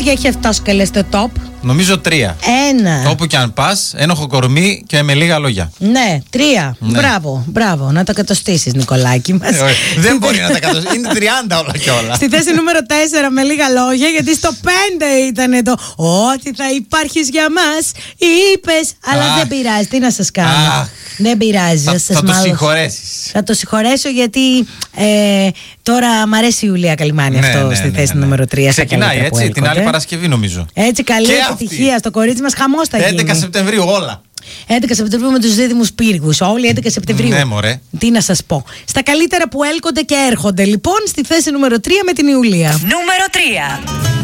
πόδια έχει αυτός και λες το top? Νομίζω 3. 1. Όπου κι αν πας, ένοχο κορμί και με λίγα λόγια. Ναι, 3. Ναι. Μπράβο. Να το κατοστήσεις, Νικολάκη μας. Δεν μπορεί να τα κατοστήσεις. Είναι 30 όλα και όλα. Στη θέση νούμερο 4 με λίγα λόγια, γιατί στο 5 ήταν το ότι θα υπάρχεις για μας. Είπες, αλλά δεν πειράζει. Τι να σας κάνω. Δεν πειράζει. Θα το συγχωρέσεις. Θα το συγχωρέσω γιατί τώρα μ' αρέσει η Ιουλία Καλυμάνη αυτό στη θέση νούμερο 3. Ξεκινάει έτσι την άλλη Παρασκευή νομίζω. Έτσι, καλή επιτυχία στο κορίτσι μας, χαμός θα γίνει. 11 Σεπτεμβρίου όλα. 11 Σεπτεμβρίου με τους δίδυμους πύργους. Όλοι 11 Σεπτεμβρίου. Ναι, μωρέ. Τι να σας πω. Στα καλύτερα που έλκονται και έρχονται. Λοιπόν, στη θέση νούμερο 3 με την Ιουλία. Νούμερο 3.